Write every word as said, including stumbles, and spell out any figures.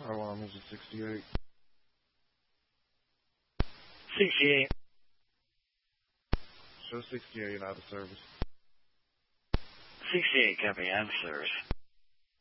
Alarm is at sixty-eight. sixty-eight. Show sixty-eight out of service. sixty-eight, copy, out of service.